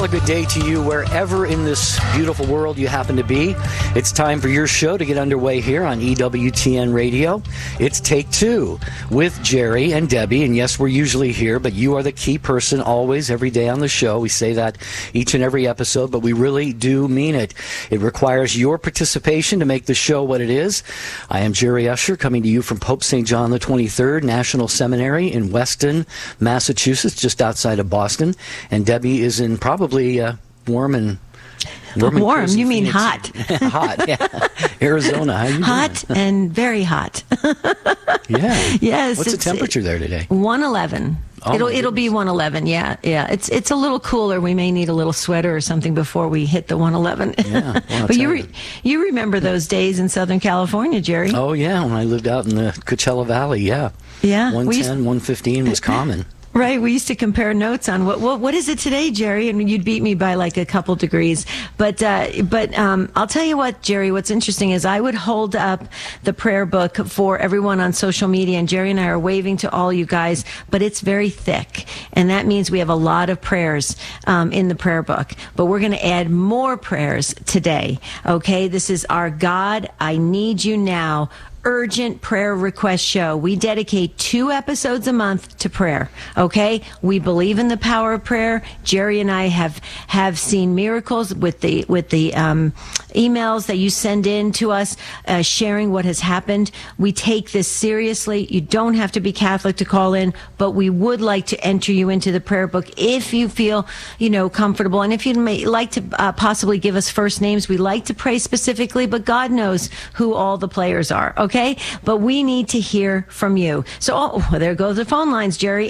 a good day to you wherever in this beautiful world you happen to be. It's time for your show to get underway here on EWTN Radio. It's Take Two with Jerry and Debbie. And yes, we're usually here, but you are the key person always, every day on the show. We say that each and every episode, but we really do mean it. It requires your participation to make the show what it is. I am Jerry Usher, coming to you from Pope St. John the 23rd National Seminary in Weston, Massachusetts, just outside of Boston. And Debbie is in probably warm and warm. You mean Phoenix. hot? Hot, yeah. Arizona. How you hot doing? and very hot. Yeah. Yes. What's the temperature there today? 111. Oh, it'll be 111. Yeah. It's a little cooler. We may need a little sweater or something before we hit the 111. Yeah. Well, But you remember those days in Southern California, Jerry? Oh yeah, when I lived out in the Coachella Valley. Yeah. Yeah. 110, 115 was common. Right, we used to compare notes on what is it today, Jerry, and you'd beat me by like a couple degrees. But I'll tell you what, Jerry. What's interesting is I would hold up the prayer book for everyone on social media, and Jerry and I are waving to all you guys. But it's very thick, and that means we have a lot of prayers in the prayer book. But we're going to add more prayers today. Okay, this is our God, I Need You Now urgent prayer request show. We dedicate 2 episodes a month to prayer. Okay, we believe in the power of prayer. Jerry and I have seen miracles with the emails that you send in to us, sharing what has happened. We take this seriously. You don't have to be Catholic to call in, but we would like to enter you into the prayer book if you feel comfortable, and if you may like to possibly give us first names. We like to pray specifically, but God knows who all the players are. Okay. But we need to hear from you. So, there goes the phone lines, Jerry.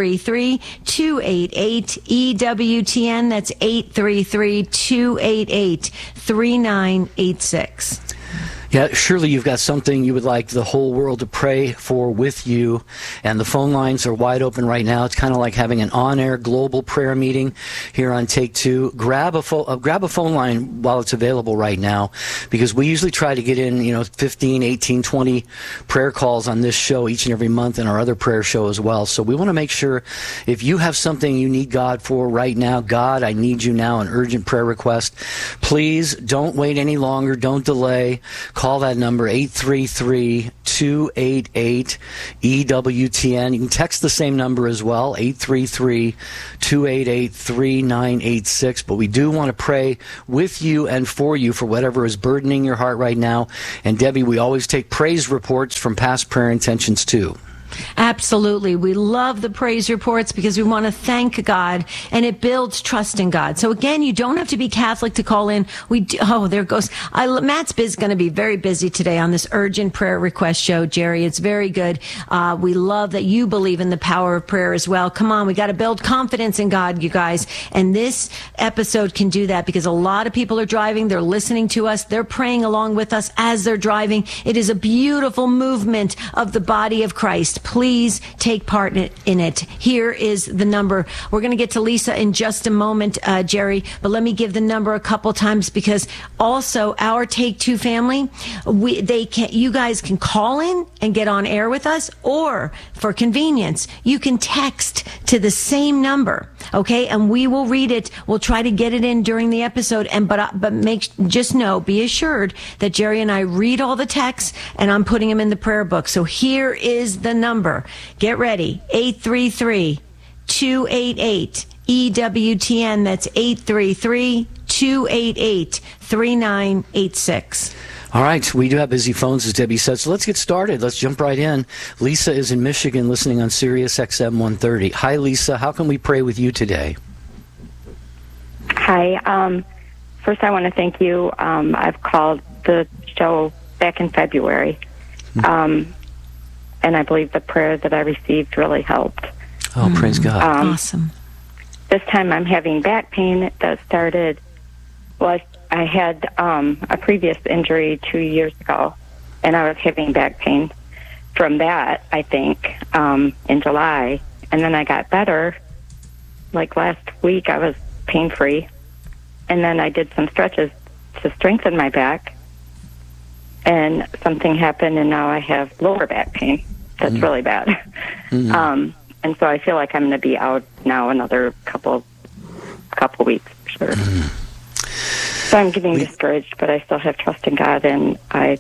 833-288-EWTN. That's 833-288-3986. Yeah, surely you've got something you would like the whole world to pray for with you, and the phone lines are wide open right now. It's kind of like having an on-air global prayer meeting here on Take Two. Grab a phone line while it's available right now, because we usually try to get in 15, 18, 20 prayer calls on this show each and every month, and our other prayer show as well. So we want to make sure if you have something you need God for right now, God, I need you now, an urgent prayer request, please don't wait any longer. Don't delay. Call that number, 833-288-EWTN. You can text the same number as well, 833-288-3986. But we do want to pray with you and for you for whatever is burdening your heart right now. And Debbie, we always take praise reports from past prayer intentions too. Absolutely. We love the praise reports because we want to thank God, and it builds trust in God. So again, you don't have to be Catholic to call in. There goes. Matt's going to be very busy today on this urgent prayer request show, Jerry. It's very good. We love that you believe in the power of prayer as well. Come on, we got to build confidence in God, you guys. And this episode can do that because a lot of people are driving. They're listening to us. They're praying along with us as they're driving. It is a beautiful movement of the body of Christ. Please take part in it. Here is the number. We're going to get to Lisa in just a moment, Jerry, but let me give the number a couple times, because also our Take Two family, you guys can call in and get on air with us, or for convenience, you can text to the same number, okay? And we will read it. We'll try to get it in during the episode, but be assured that Jerry and I read all the texts, and I'm putting them in the prayer book. So here is the number. Get ready. 833-288-EWTN. That's 833-288-3986. All right, we do have busy phones, as Debbie said, so let's get started. Let's jump right in. Lisa is in Michigan listening on Sirius XM 130. Hi, Lisa. How can we pray with you today? Hi. First, I want to thank you. I've called the show back in February. And I believe the prayer that I received really helped. Oh, praise God. Awesome. This time I'm having back pain that started, I had a previous injury 2 years ago, and I was having back pain from that, I think, in July. And then I got better. Like last week, I was pain-free. And then I did some stretches to strengthen my back. And something happened, and now I have lower back pain. That's really bad. And so I feel like I'm going to be out now another couple couple weeks for sure. So I'm getting discouraged, but I still have trust in God, and I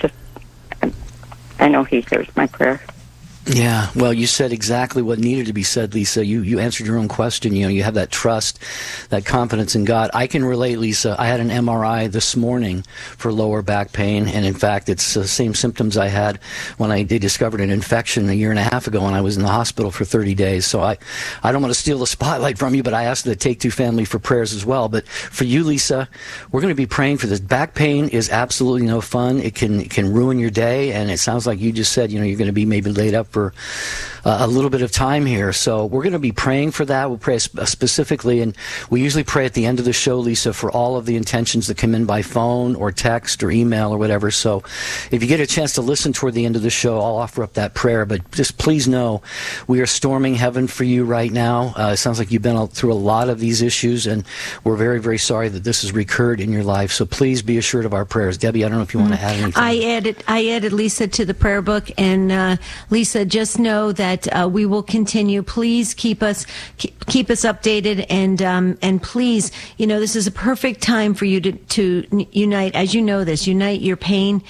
know He hears my prayer. Yeah, well, you said exactly what needed to be said, Lisa. You answered your own question. You have that trust, that confidence in God. I can relate, Lisa. I had an MRI this morning for lower back pain, and in fact, it's the same symptoms I had when they discovered an infection a year and a half ago when I was in the hospital for 30 days. So I don't want to steal the spotlight from you, but I asked the Take Two family for prayers as well. But for you, Lisa, we're going to be praying for this. Back pain is absolutely no fun. It can ruin your day, and it sounds like you just said, you're going to be maybe laid up for a little bit of time here. So we're going to be praying for that. We'll pray specifically, and we usually pray at the end of the show, Lisa, for all of the intentions that come in by phone or text or email or whatever. So if you get a chance to listen toward the end of the show, I'll offer up that prayer. But just please know we are storming heaven for you right now. It sounds like you've been through a lot of these issues, and we're very, very sorry that this has recurred in your life. So please be assured of our prayers. Debbie, I don't know if you want to add anything. I added Lisa to the prayer book, and Lisa, just know that we will continue. Please keep us updated, and please, this is a perfect time for you to unite. As you know this, unite your pain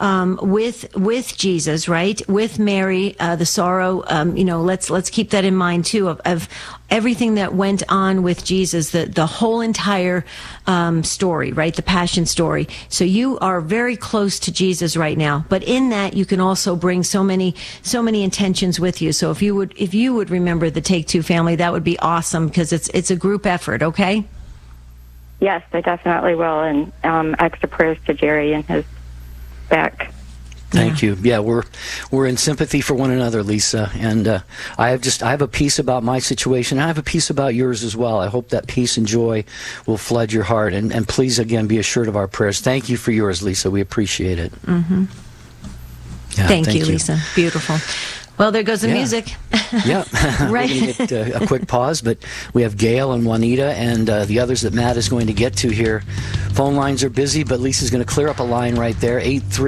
with Jesus, right? With Mary, the sorrow. Let's keep that in mind too. Of everything that went on with Jesus, the whole entire story, right? The Passion story. So you are very close to Jesus right now, but in that you can also bring so many intentions with you. So if you would remember the Take Two family, that would be awesome, because it's a group effort. Okay. Yes, I definitely will, and extra prayers to Jerry and his back. Thank you. Yeah, we're in sympathy for one another, Lisa. And I have a peace about my situation. I have a peace about yours as well. I hope that peace and joy will flood your heart. And please, again, be assured of our prayers. Thank you for yours, Lisa. We appreciate it. Mm-hmm. Yeah, thank you, Lisa. Beautiful. Well, there goes the music. Yeah. Right. We're going to get a quick pause, but we have Gail and Juanita and the others that Matt is going to get to here. Phone lines are busy, but Lisa's going to clear up a line right there,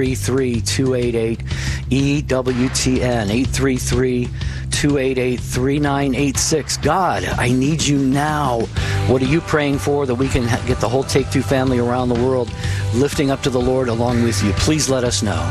833-288-EWTN, 833-288-3986. God, I need you now. What are you praying for that we can get the whole Take Two family around the world lifting up to the Lord along with you? Please let us know.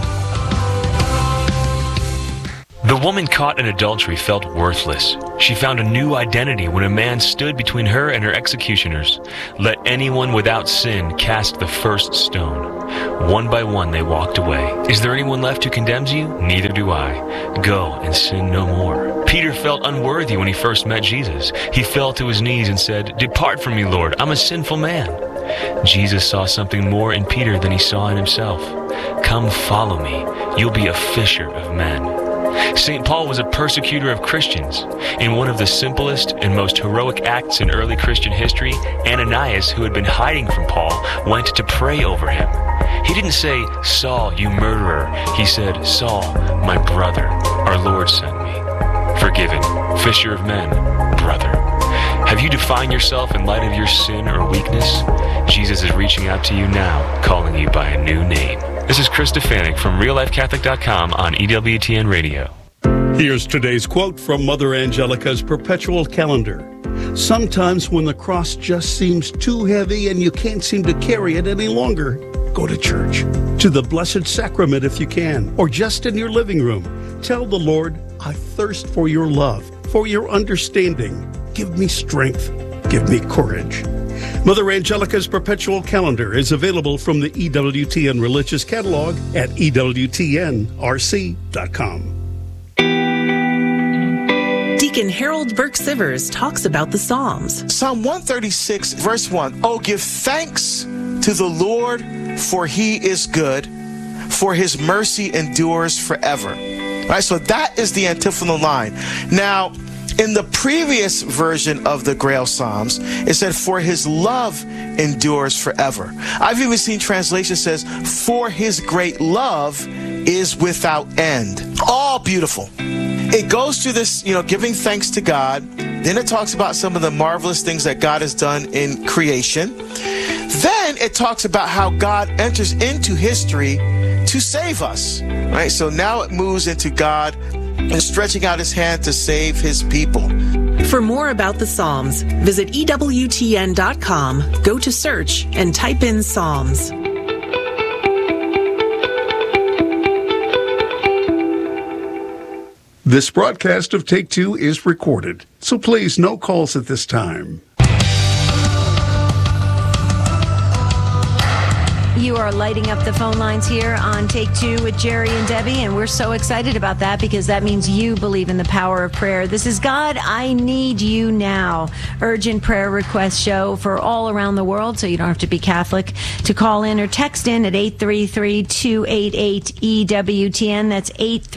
The woman caught in adultery felt worthless. She found a new identity when a man stood between her and her executioners. Let anyone without sin cast the first stone. One by one they walked away. Is there anyone left who condemns you? Neither do I. Go and sin no more. Peter felt unworthy when he first met Jesus. He fell to his knees and said, "Depart from me, Lord, I'm a sinful man." Jesus saw something more in Peter than he saw in himself. Come follow me. You'll be a fisher of men. St. Paul was a persecutor of Christians. In one of the simplest and most heroic acts in early Christian history, Ananias, who had been hiding from Paul, went to pray over him. He didn't say, "Saul, you murderer." He said, "Saul, my brother, our Lord sent me." Forgiven, fisher of men, brother. Have you defined yourself in light of your sin or weakness? Jesus is reaching out to you now, calling you by a new name. This is Chris Stefanik from RealLifeCatholic.com on EWTN Radio. Here's today's quote from Mother Angelica's Perpetual Calendar. Sometimes when the cross just seems too heavy and you can't seem to carry it any longer, go to church, to the Blessed Sacrament if you can, or just in your living room. Tell the Lord, I thirst for your love, for your understanding. Give me strength. Give me courage. Mother Angelica's Perpetual Calendar is available from the EWTN Religious Catalog at EWTNRC.com. Deacon Harold Burke Sivers talks about the Psalms. Psalm 136, verse 1. Oh, give thanks to the Lord, for he is good, for his mercy endures forever. All right, so that is the antiphonal line. Now, in the previous version of the Grail Psalms, it said, for his love endures forever. I've even seen translation says, for his great love is without end. All beautiful. It goes through this, giving thanks to God. Then it talks about some of the marvelous things that God has done in creation. Then it talks about how God enters into history to save us. Right? So now it moves into God and stretching out his hand to save his people. For more about the Psalms, visit EWTN.com, go to search, and type in Psalms. This broadcast of Take Two is recorded, so please no calls at this time. You are lighting up the phone lines here on Take Two with Jerry and Debbie, and we're so excited about that because that means you believe in the power of prayer. This is God, I Need You Now, urgent prayer request show for all around the world, so you don't have to be Catholic to call in or text in at 833-288-EWTN. That's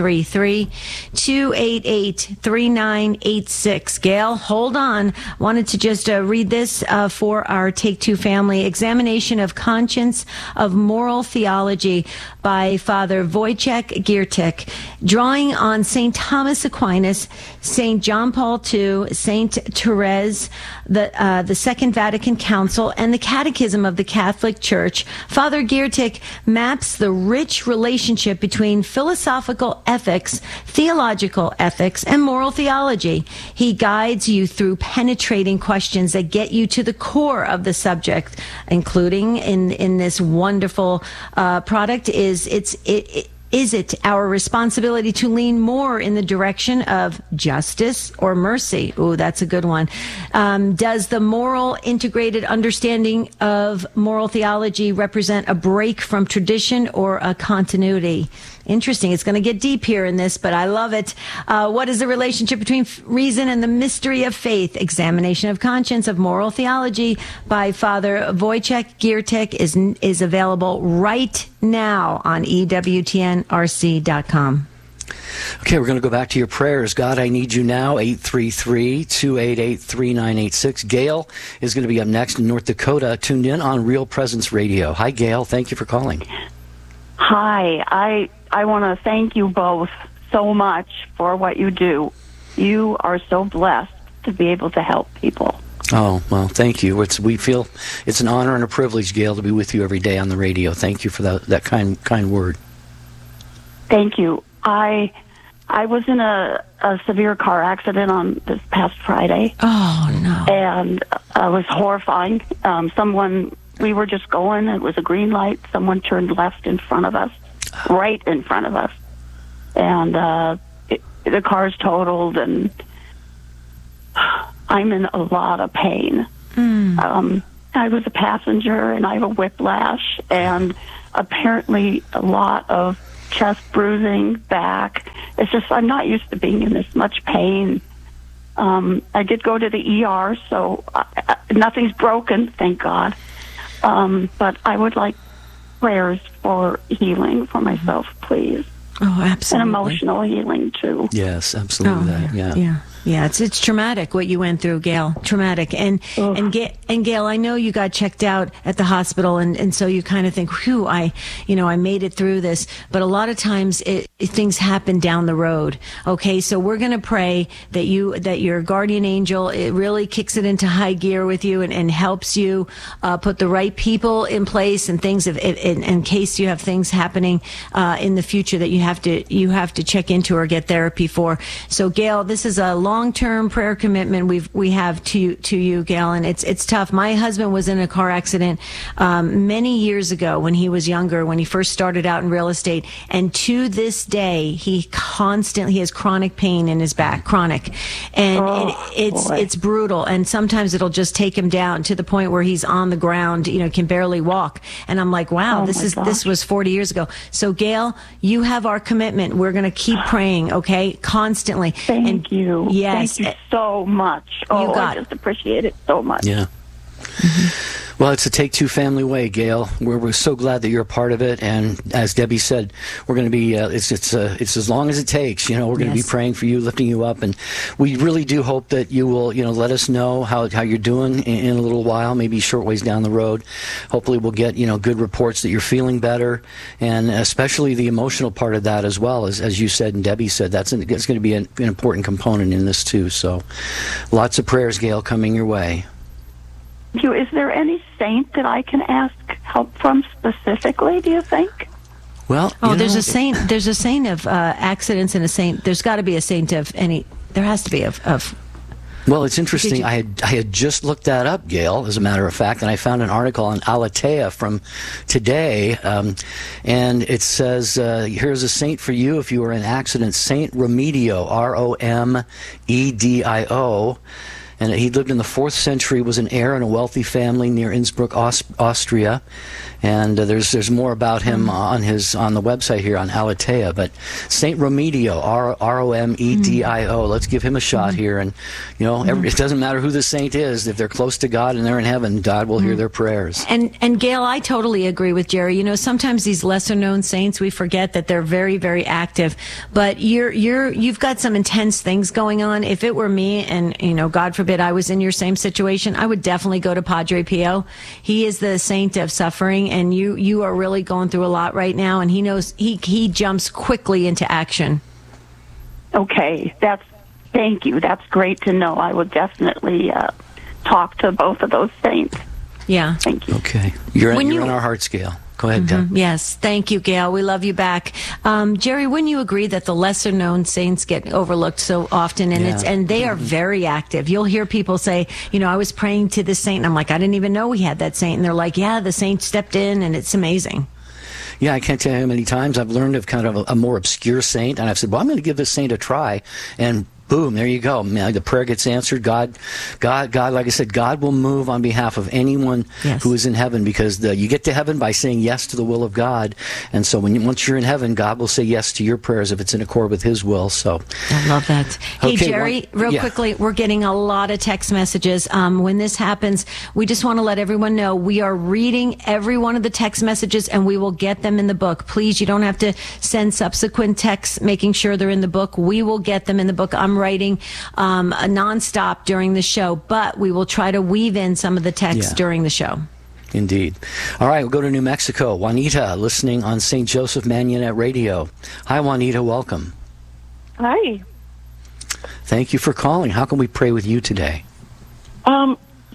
833-288-3986. Gail, hold on. Wanted to just read this for our Take Two family. Examination of Conscience of Moral Theology by Father Wojciech Giertych, drawing on St. Thomas Aquinas, St. John Paul II, St. Therese, the Second Vatican Council, and the Catechism of the Catholic Church. Father Giertych maps the rich relationship between philosophical ethics, theological ethics, and moral theology. He guides you through penetrating questions that get you to the core of the subject, including in this wonderful product is it our responsibility to lean more in the direction of justice or mercy? Oh, that's a good one. Does the moral integrated understanding of moral theology represent a break from tradition or a continuity? Interesting. It's going to get deep here in this, but I love it. What is the relationship between reason and the mystery of faith? Examination of Conscience of Moral Theology by Father Wojciech Giertych is available right now on EWTNRC.com. Okay, we're going to go back to your prayers. God, I Need You Now, 833-288-3986. Gail is going to be up next in North Dakota, tuned in on Real Presence Radio. Hi, Gail. Thank you for calling. Hi. I want to thank you both so much for what you do. You are so blessed to be able to help people. Oh, well, thank you. We feel it's an honor and a privilege, Gail, to be with you every day on the radio. Thank you for that kind word. Thank you. I was in a severe car accident on this past Friday. Oh, no. And it was horrifying. We were just going. It was a green light. Someone turned left in front of us, right in front of us. And the car's totaled, and I'm in a lot of pain. I was a passenger, and I have a whiplash, and apparently a lot of chest bruising, back. It's just I'm not used to being in this much pain. I did go to the ER, so nothing's broken, thank God. But I would like prayers for healing for myself, please. Oh, absolutely. And emotional healing, too. Yes, absolutely. Yeah, it's traumatic what you went through, Gail. Traumatic. And Gail, I know you got checked out at the hospital, and so you kind of think, whew, I made it through this. But a lot of times things happen down the road. Okay, so we're going to pray that your guardian angel, it really kicks it into high gear with you and helps you put the right people in place and things in case you have things happening in the future that you have to check into or get therapy for. So Gail, this is a long-term prayer commitment we have to you, Gail, and it's tough. My husband was in a car accident many years ago when he was younger, when he first started out in real estate, and to this day he has chronic pain in his back, chronic, and it's brutal, and sometimes it'll just take him down to the point where he's on the ground, can barely walk, and I'm like, wow, this was 40 years ago. So Gail, you have our commitment. We're going to keep praying, okay, constantly. Thank you. Yes. Thank you so much. I just appreciate it so much. Yeah. Mm-hmm. Well, it's a Take Two family way, Gail. We're so glad that you're a part of it, and as Debbie said, we're going to be. It's as long as it takes. We're going to be praying for you, lifting you up, and we really do hope that you will, let us know how you're doing in a little while, maybe a short ways down the road. Hopefully, we'll get good reports that you're feeling better, and especially the emotional part of that as well, as you said and Debbie said. It's going to be an important component in this too. So, lots of prayers, Gail, coming your way. Thank you. Is there any saint that I can ask help from specifically, do you think? Well, there's a saint of accidents and a saint. There's got to be a saint of any. There has to be of Well, it's interesting. I had just looked that up, Gail, as a matter of fact, and I found an article on Aletheia from today, and it says, here's a saint for you if you were in an accident, Saint Romedio, Romedio. And he lived in the 4th century, was an heir in a wealthy family near Innsbruck, Austria. And there's more about him on the website here on Aletheia. But Saint Romedio, Romedio. Let's give him a shot here. And it doesn't matter who the saint is. If they're close to God and they're in heaven, God will hear their prayers. And Gail, I totally agree with Jerry. Sometimes these lesser known saints, we forget that they're very, very active. But you've got some intense things going on. If it were me, and God forbid I was in your same situation, I would definitely go to Padre Pio. He is the saint of suffering, and you are really going through a lot right now, and he knows he jumps quickly into action. Okay, thank you. That's great to know. I would definitely talk to both of those saints. Yeah. Thank you. Okay. You're on our heart scale. Go ahead, Deb. Yes. Thank you, Gail. We love you back. Jerry, wouldn't you agree that the lesser known saints get overlooked so often, and they are very active? You'll hear people say, I was praying to this saint, and I'm like, I didn't even know we had that saint. And they're like, yeah, the saint stepped in, and it's amazing. Yeah, I can't tell you how many times I've learned of kind of a more obscure saint, and I've said, well, I'm going to give this saint a try, and boom, there you go. The prayer gets answered. God, like I said, God will move on behalf of anyone who is in heaven, because you get to heaven by saying yes to the will of God. And so once you're in heaven, God will say yes to your prayers if it's in accord with his will. So I love that. Hey, Jerry, real quickly, we're getting a lot of text messages. When this happens, we just want to let everyone know we are reading every one of the text messages, and we will get them in the book. Please, you don't have to send subsequent texts making sure they're in the book. We will get them in the book. I'm writing nonstop during the show, but we will try to weave in some of the text during the show. Indeed. All right, we'll go to New Mexico. Juanita, listening on St. Joseph Manunet Radio. Hi, Juanita. Welcome. Hi. Thank you for calling. How can we pray with you today? I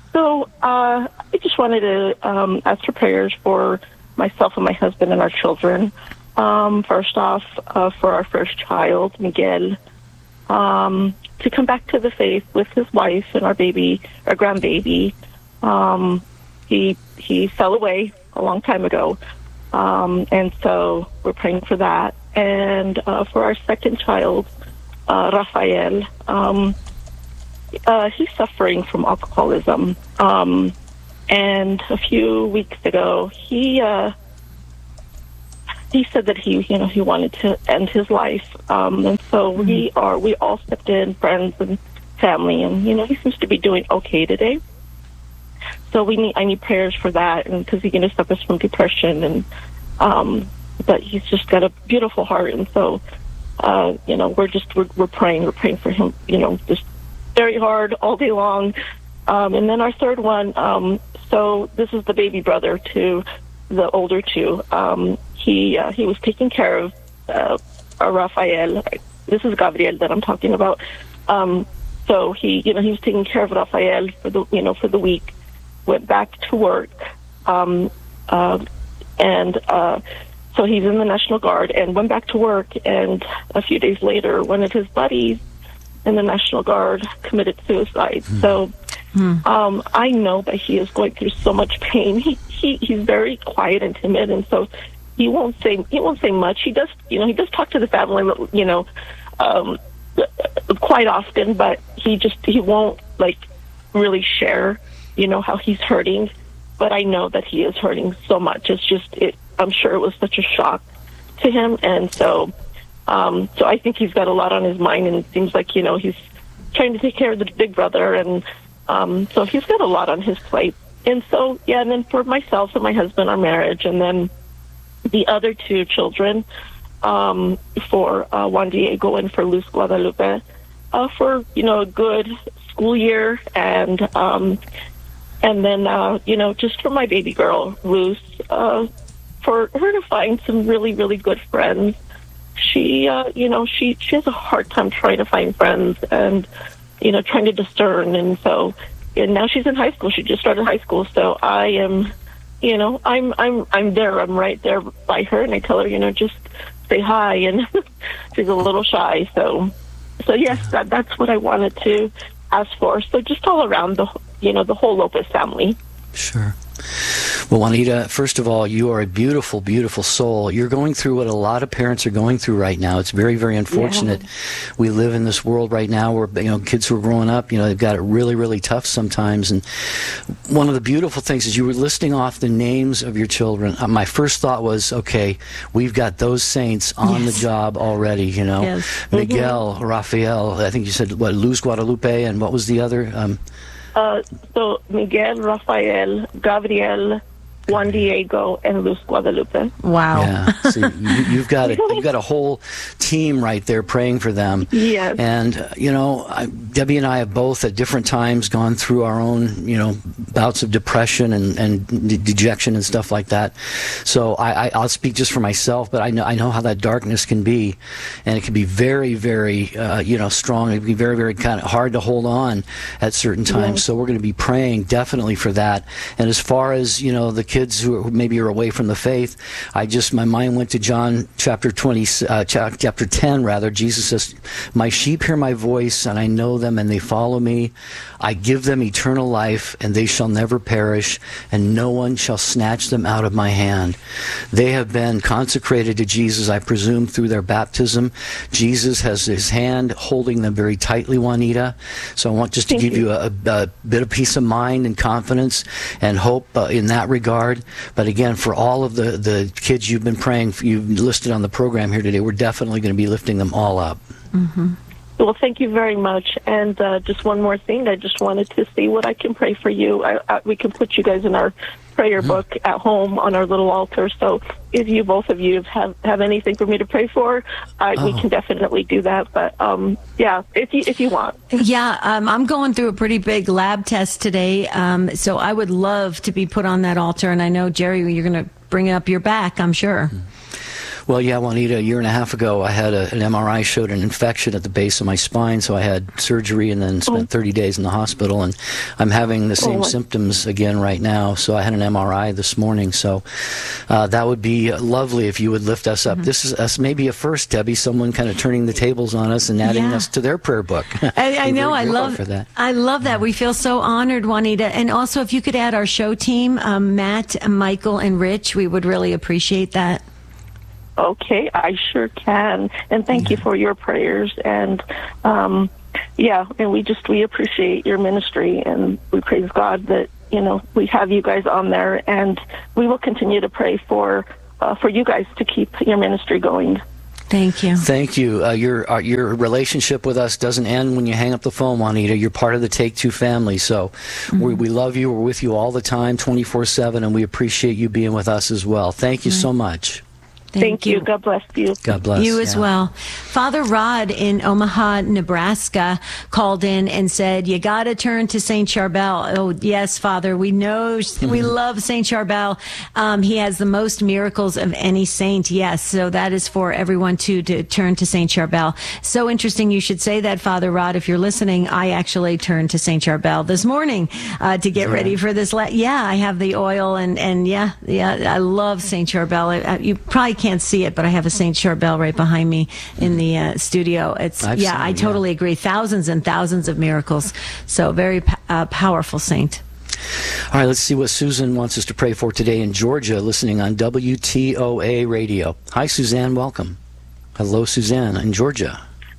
just wanted to ask for prayers for myself and my husband and our children. First off, for our first child, Miguel, to come back to the faith with his wife and our grandbaby. He fell away a long time ago, and so we're praying for that. And for our second child, Rafael, he's suffering from alcoholism. And a few weeks ago, he said that he wanted to end his life, and so we all stepped in, friends and family, and he seems to be doing okay today. So I need prayers for that, and because he suffers from depression, and but he's just got a beautiful heart, and so we're praying for him, just very hard all day long. And then our third one, so this is the baby brother to the older two. He was taking care of Rafael. This is Gabriel that I'm talking about. So he was taking care of Rafael for the week. Went back to work, and so he's in the National Guard and went back to work. And a few days later, one of his buddies in the National Guard committed suicide. So I know that he is going through so much pain. He's very quiet and timid, and so he won't say much. He does talk to the family, quite often, but he won't really share, how he's hurting. But I know that he is hurting so much. I'm sure it was such a shock to him, and so I think he's got a lot on his mind, and it seems like he's trying to take care of the big brother, and so he's got a lot on his plate. And so and then for myself and my husband, our marriage, and then the other two children, for Juan Diego and for Luz Guadalupe, for a good school year, and then just for my baby girl Luz, for her to find some really, really good friends. She has a hard time trying to find friends and trying to discern, and now she's in high school. She just started high school, so I am. I'm there. I'm right there by her, and I tell her, just say hi, and she's a little shy. So yes, that's what I wanted to asked for. So just all around the whole Lopez family. Sure. Well, Juanita, first of all, you are a beautiful, beautiful soul. You're going through what a lot of parents are going through right now. It's very, very unfortunate. Yeah. We live in this world right now where, kids who are growing up, they've got it really, really tough sometimes. And one of the beautiful things is you were listing off the names of your children. My first thought was, okay, we've got those saints on the job already, Yes. Miguel, Rafael, I think you said, Luz Guadalupe, and what was the other? So Miguel, Rafael, Gabriel, Juan Diego, and Luz Guadalupe. Wow. Yeah. So you've got a whole team right there praying for them. Yes. And, Debbie and I have both at different times gone through our own, bouts of depression and dejection and stuff like that. So I'll speak just for myself, but I know how that darkness can be. And it can be very, very, strong. It can be very, very kind of hard to hold on at certain times. Yes. So we're going to be praying definitely for that. And as far as, the kids who maybe are away from the faith, my mind went to John chapter 10 rather. Jesus says, "My sheep hear my voice, and I know them, and they follow me. I give them eternal life, and they shall never perish, and no one shall snatch them out of my hand." They have been consecrated to Jesus, I presume, through their baptism. Jesus has his hand holding them very tightly, Juanita. So I want just to give you a bit of peace of mind and confidence and hope in that regard. But again, for all of the kids you've been praying for, you've listed on the program here today, we're definitely going to be lifting them all up. Mm-hmm. Well, thank you very much. And just one more thing, I just wanted to see what I can pray for you. We can put you guys in our prayer book at home on our little altar. So if both of you have anything for me to pray for, we can definitely do that. But if you want. Yeah, I'm going through a pretty big lab test today, so I would love to be put on that altar. And I know, Jerry, you're going to bring up your back, I'm sure. Well, yeah, Juanita, a year and a half ago, I had an MRI showed an infection at the base of my spine, so I had surgery and then spent 30 days in the hospital, and I'm having the same symptoms again right now, so I had an MRI this morning, so that would be lovely if you would lift us up. This is us, maybe a first, Debbie, someone kind of turning the tables on us and adding us to their prayer book. I know, I love that. I love that. We feel so honored, Juanita, and also if you could add our show team, Matt, Michael, and Rich, we would really appreciate that. Okay, I sure can. And thank you for your prayers. And, and we appreciate your ministry, and we praise God that, we have you guys on there, and we will continue to pray for you guys to keep your ministry going. Thank you. Thank you. Your relationship with us doesn't end when you hang up the phone, Juanita. You're part of the Take Two family. So we love you. We're with you all the time, 24/7, and we appreciate you being with us as well. Thank you so much. Thank you. God bless you. God bless you as well. Father Rod in Omaha, Nebraska called in and said, "You got to turn to Saint Charbel." Oh, yes, Father. We know we love Saint Charbel. He has the most miracles of any saint. Yes, so that is for everyone to turn to Saint Charbel. So interesting you should say that, Father Rod. If you're listening, I actually turned to Saint Charbel this morning to get ready for this. I have the oil and I love Saint Charbel. You probably can't see it, but I have a Saint Charbel right behind me in the studio. I totally agree. Thousands and thousands of miracles. So very powerful saint. All right, let's see what Susan wants us to pray for today in Georgia, listening on WTOA Radio. Hi, Suzanne. Welcome. Hello, Suzanne in Georgia.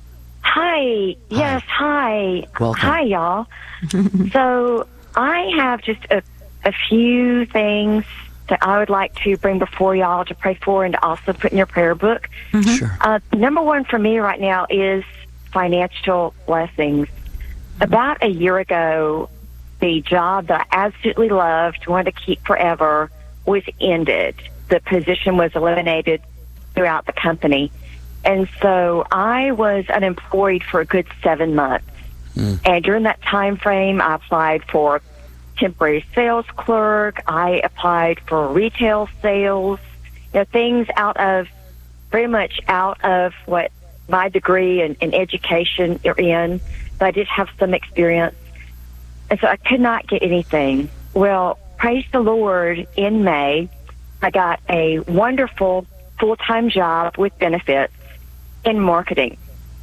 Hi. Yes, hi. Welcome. Hi, y'all. So I have just a few things that I would like to bring before y'all to pray for and to also put in your prayer book. Sure. Number one for me right now is financial blessings. About a year ago, the job that I absolutely loved, wanted to keep forever, was ended. The position was eliminated throughout the company. And so I was unemployed for a good 7 months. And during that time frame, I applied for temporary sales clerk. I applied for retail sales, things very much out of what my degree and education are in, but I did have some experience. And so I could not get anything. Well, praise the Lord, in May, I got a wonderful full-time job with benefits in marketing.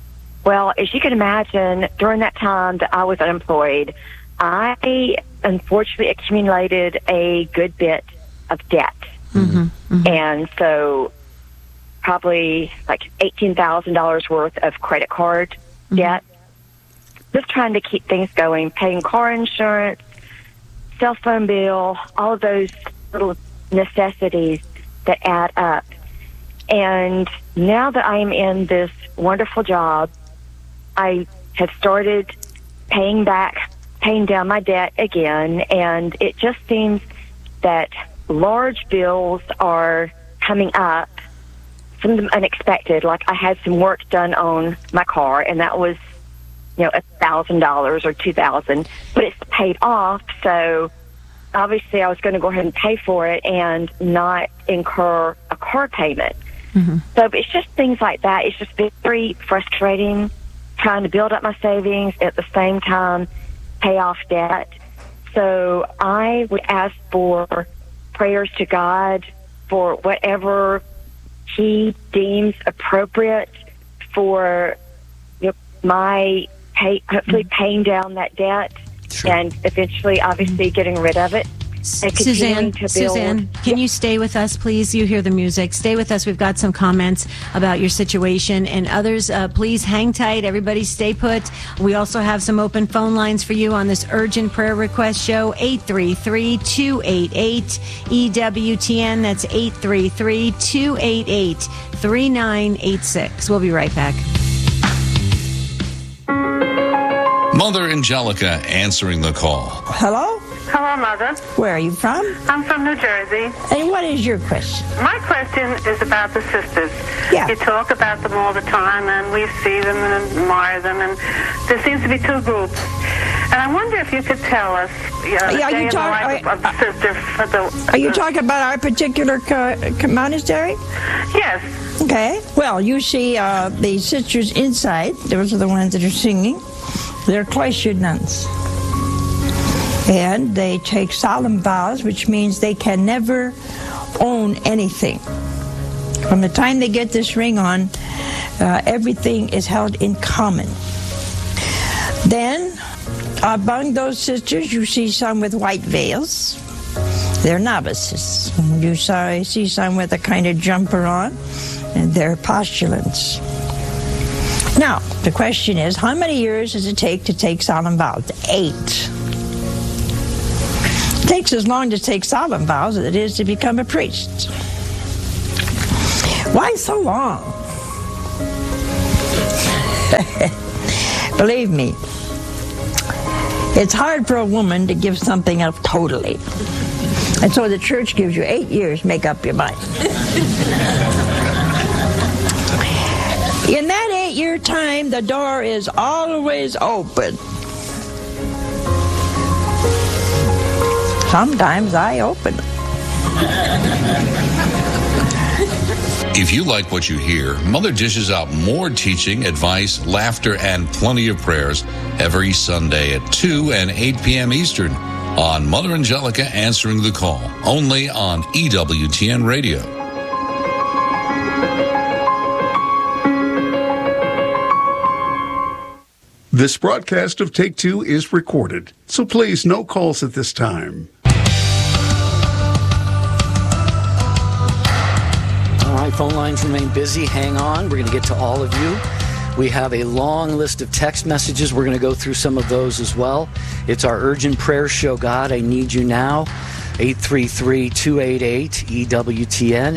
Well, as you can imagine, during that time that I was unemployed, I unfortunately accumulated a good bit of debt. And so probably like $18,000 worth of credit card debt. Just trying to keep things going, paying car insurance, cell phone bill, all of those little necessities that add up. And now that I am in this wonderful job, I have started paying down my debt again, and it just seems that large bills are coming up, some of them unexpected. Like I had some work done on my car, and that was, $1,000 or $2,000, but it's paid off. So obviously I was going to go ahead and pay for it and not incur a car payment. So it's just things like that. It's just very frustrating trying to build up my savings at the same time pay off debt. So I would ask for prayers to God for whatever He deems appropriate for my hopefully paying down that debt and eventually, obviously, getting rid of it. Suzanne, can you stay with us, please? You hear the music. Stay with us. We've got some comments about your situation, and others, please hang tight. Everybody stay put. We also have some open phone lines for you on this urgent prayer request show, 833-288-EWTN. That's 833-288-3986. We'll be right back. Mother Angelica answering the call. Hello? Hello, Mother. Where are you from? I'm from New Jersey. And what is your question? My question is about the sisters. Yeah. You talk about them all the time, and we see them and admire them, and there seems to be two groups. And I wonder if you could tell us the day in the life of the sister. Are you talking about our particular monastery? Yes. Okay. Well, you see the sisters inside. Those are the ones that are singing. They're cloistered nuns. And they take solemn vows, which means they can never own anything. From the time they get this ring on, everything is held in common. Then, among those sisters, you see some with white veils. They're novices. You see some with a kind of jumper on, and they're postulants. Now, the question is, how many years does it take to take solemn vows? 8. It takes as long to take solemn vows as it is to become a priest. Why so long? Believe me, it's hard for a woman to give something up totally. And so the church gives you 8 years, make up your mind. In that 8-year time, the door is always open. Sometimes I open it. If you like what you hear, Mother dishes out more teaching, advice, laughter, and plenty of prayers every Sunday at 2 and 8 p.m. Eastern on Mother Angelica Answering the Call, only on EWTN Radio. This broadcast of Take Two is recorded, so please, no calls at this time. All right, phone lines remain busy. Hang on. We're going to get to all of you. We have a long list of text messages. We're going to go through some of those as well. It's our urgent prayer show, God, I Need You Now. 833-288-EWTN,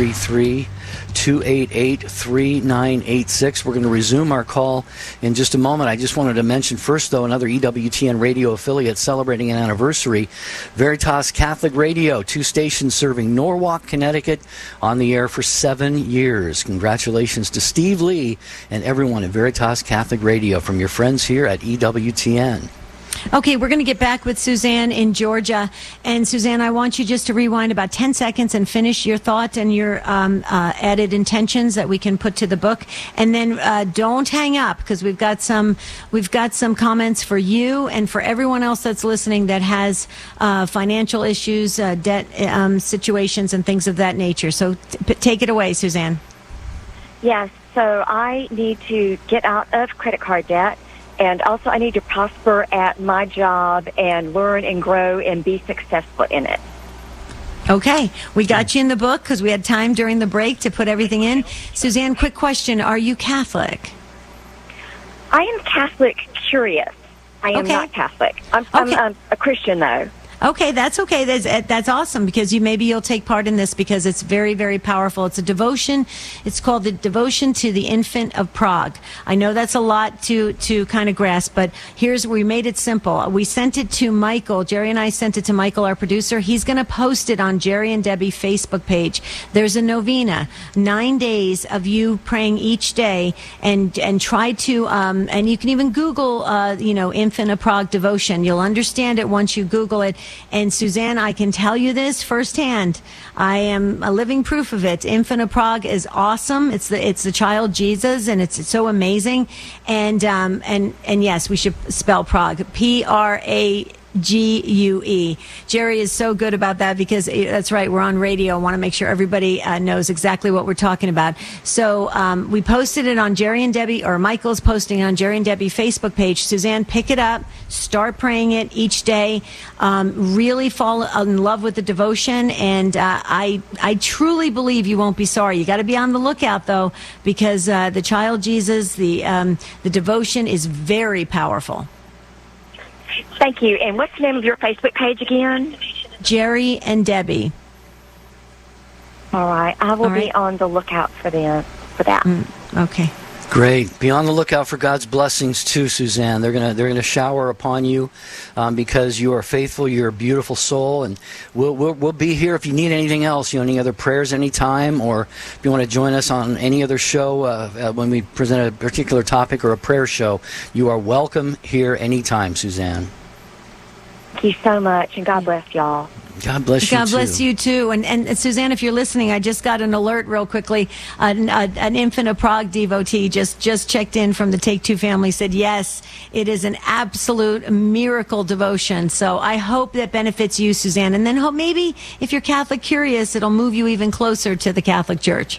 833-288-3986. We're going to resume our call in just a moment. I just wanted to mention first, though, another EWTN radio affiliate celebrating an anniversary, Veritas Catholic Radio, 2 stations serving Norwalk, Connecticut, on the air for 7 years. Congratulations to Steve Lee and everyone at Veritas Catholic Radio from your friends here at EWTN. Okay, we're going to get back with Suzanne in Georgia. And Suzanne, I want you just to rewind about 10 seconds and finish your thought and your added intentions that we can put to the book. And then don't hang up, because we've got some comments for you and for everyone else that's listening that has financial issues, debt situations, and things of that nature. So take it away, Suzanne. Yes. also I need to get out of credit card debt, and also I need to prosper at my job and learn and grow and be successful in it. Okay, we got you in the book because we had time during the break to put everything in. Suzanne, quick question. Are you Catholic? I am Catholic curious. I am not Catholic. I'm a Christian, though. Okay, that's okay. That's awesome because you'll take part in this because it's very, very powerful. It's a devotion. It's called the Devotion to the Infant of Prague. I know that's a lot to kind of grasp, but we made it simple. We sent it to Michael. Jerry and I sent it to Michael, our producer. He's going to post it on Jerry and Debbie Facebook page. There's a novena, 9 days of you praying each day, and try to and you can even Google Infant of Prague devotion. You'll understand it once you Google it. And Suzanne, I can tell you this firsthand. I am a living proof of it. Infant of Prague is awesome. It's the child Jesus, and it's so amazing. And yes, we should spell Prague, Prague. Jerry is so good about that because that's right. We're on radio. I want to make sure everybody knows exactly what we're talking about. So we posted it on Jerry and Debbie, or Michael's posting it on Jerry and Debbie Facebook page. Suzanne, pick it up, start praying it each day. Really fall in love with the devotion, and I truly believe you won't be sorry. You got to be on the lookout though, because the child Jesus, the devotion is very powerful. Thank you. And what's the name of your Facebook page again? Jerry and Debbie. All right. I will be on the lookout for that. Okay. Great. Be on the lookout for God's blessings too, Suzanne. They're gonna shower upon you because you are faithful. You're a beautiful soul, and we'll be here if you need anything else. Any other prayers, anytime, or if you want to join us on any other show when we present a particular topic or a prayer show, you are welcome here anytime, Suzanne. Thank you so much, and God bless y'all. God bless you, God bless you, too. And Suzanne, if you're listening, I just got an alert real quickly. An Infant of Prague devotee just checked in from the Take Two family, said, yes, it is an absolute miracle devotion. So I hope that benefits you, Suzanne. And then hope maybe if you're Catholic curious, it'll move you even closer to the Catholic Church.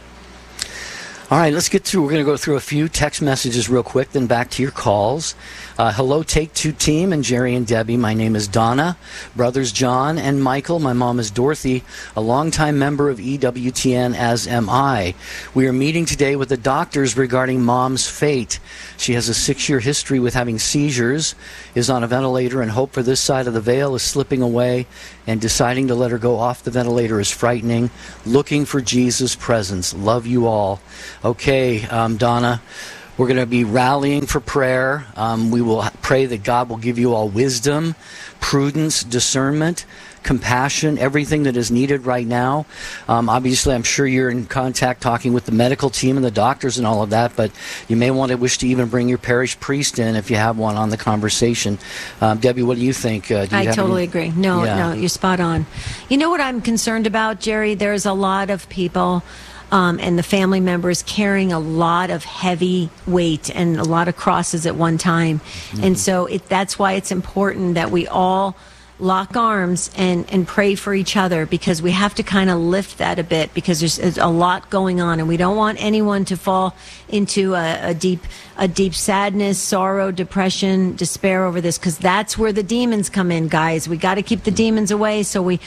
All right, let's get through. We're going to go through a few text messages real quick, then back to your calls. Hello, Take Two team and Jerry and Debbie. My name is Donna. Brothers John and Michael. My mom is Dorothy, a longtime member of EWTN, as am I. We are meeting today with the doctors regarding Mom's fate. She has a 6-year history with having seizures, is on a ventilator, and hope for this side of the veil is slipping away, and deciding to let her go off the ventilator is frightening. Looking for Jesus' presence. Love you all. Okay, Donna, we're going to be rallying for prayer. We will pray that God will give you all wisdom, prudence, discernment, compassion, everything that is needed right now. Obviously, I'm sure you're in contact talking with the medical team and the doctors and all of that, but you may want to wish to even bring your parish priest in if you have one on the conversation. Debbie, what do you think? I totally agree. No, you're spot on. You know what I'm concerned about, Jerry? There's a lot of people and the family members carrying a lot of heavy weight and a lot of crosses at one time. Mm-hmm. And so that's why it's important that we all lock arms and pray for each other, because we have to kind of lift that a bit, because there's a lot going on, and we don't want anyone to fall into a deep sadness, sorrow, depression, despair over this, because that's where the demons come in, guys. We got to keep the demons away. So we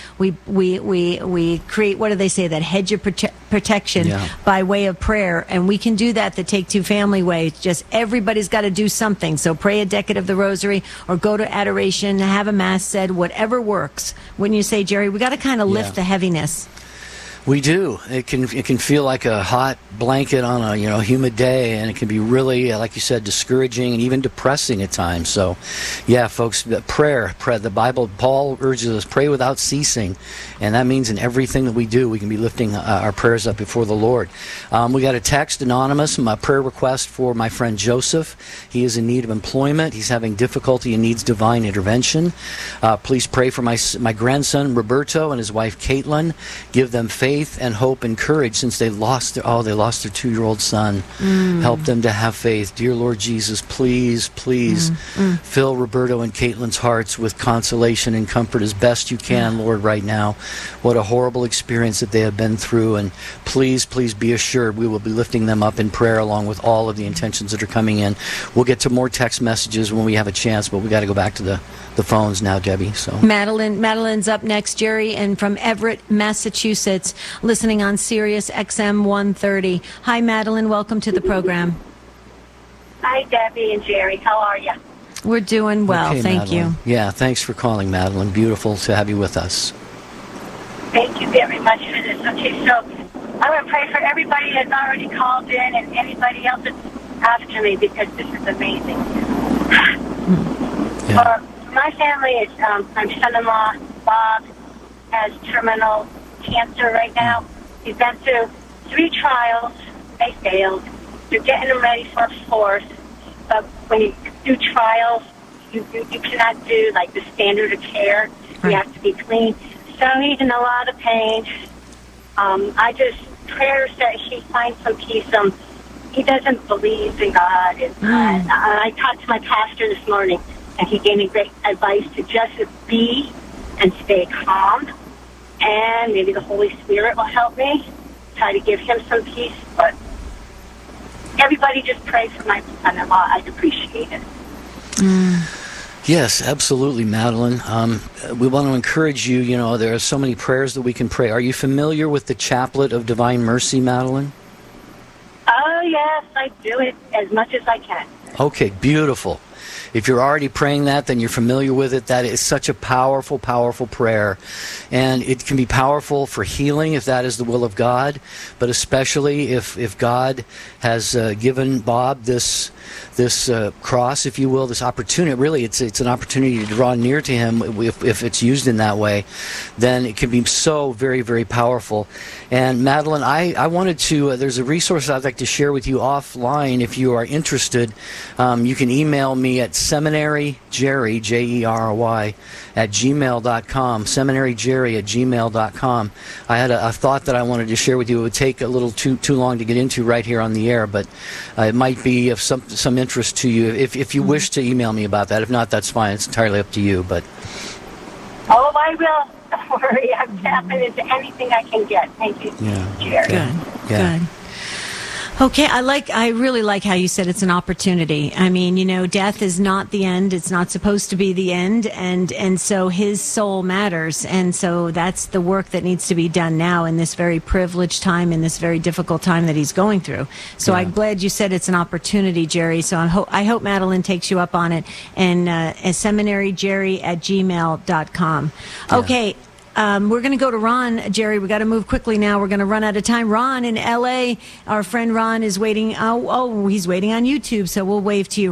create, what do they say, that hedge of protection by way of prayer, and we can do that the Take Two family way. It's just everybody's got to do something. So pray a decade of the Rosary, or go to adoration, have a mass said, whatever works. Wouldn't you say, Jerry? We got to kind of lift the heaviness. We do. It can feel like a hot blanket on a humid day, and it can be really, like you said, discouraging and even depressing at times. So, yeah, folks, prayer. The Bible, Paul urges us, pray without ceasing, and that means in everything that we do, we can be lifting our prayers up before the Lord. We got a text, anonymous, my prayer request for my friend Joseph. He is in need of employment. He's having difficulty and needs divine intervention. Please pray for my grandson Roberto and his wife Caitlin. Give them faith faith and hope and courage since they lost their 2-year-old son. Help them to have faith. Dear Lord Jesus, please fill Roberto and Caitlin's hearts with consolation and comfort as best you can, Lord, right now. What a horrible experience that they have been through, and please be assured we will be lifting them up in prayer along with all of the intentions that are coming in. We'll get to more text messages when we have a chance, but we got to go back to the phones now, Debbie. So Madeline's up next, Jerry, and from Everett, Massachusetts, listening on Sirius XM 130. Hi, Madeline. Welcome to the program. Hi, Debbie and Jerry. How are you? We're doing well, okay, thank Madeline. you. Yeah, thanks for calling, Madeline. Beautiful to have you with us. Thank you very much for this. Okay, so I want to pray for everybody that's already called in and anybody else that's after me, because this is amazing. Yeah. My family is, my son-in-law, Bob, has terminal cancer right now. He's been through 3 trials. They failed. They're getting him ready for a 4th. But when you do trials, you cannot do, like, the standard of care. You have to be clean. So he's in a lot of pain. Prayers that he finds some peace. He doesn't believe in God. And I talked to my pastor this morning, and he gave me great advice to just be and stay calm. And maybe the Holy Spirit will help me try to give him some peace. But everybody just pray for my son-in-law. I'd appreciate it. Yes, absolutely, Madeline. We want to encourage you. You know, there are so many prayers that we can pray. Are you familiar with the Chaplet of Divine Mercy, Madeline? Oh, yes, I do it as much as I can. Okay, beautiful. If you're already praying that, then you're familiar with it. That is such a powerful, powerful prayer. And it can be powerful for healing if that is the will of God, but especially if God has given Bob this cross, if you will, this opportunity. Really, it's an opportunity to draw near to him if it's used in that way. Then it can be so very, very powerful. And Madeline, I wanted to, there's a resource I'd like to share with you offline if you are interested. You can email me at seminaryjerry, Jerry, at gmail.com, seminaryjerry at gmail.com. I had a thought that I wanted to share with you. It would take a little too long to get into right here on the air, but it might be of some interest to you if you wish to email me about that. If not, that's fine. It's entirely up to you. But oh, I will. Don't worry. I'm tapping into anything I can get. Thank you, Jerry. Good. Okay, I really like how you said it's an opportunity. I mean, you know, death is not the end. It's not supposed to be the end, and so his soul matters, and so that's the work that needs to be done now in this very privileged time, in this very difficult time that he's going through. So I'm glad you said it's an opportunity, Jerry. So I hope Madeline takes you up on it, and seminaryjerry at gmail.com. Okay. We're going to go to Ron, Jerry. We got to move quickly now. We're going to run out of time. Ron in L.A., our friend Ron is waiting. Oh, he's waiting on YouTube, so we'll wave to you.